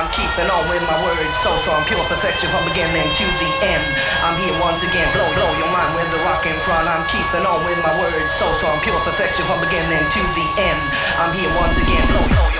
I'm keeping on with my words so strong, pure perfection from beginning to the end. I'm here once again, blow your mind with the rock in front. I'm keeping on with my words so strong, pure perfection from beginning to the end. I'm here once again, blow your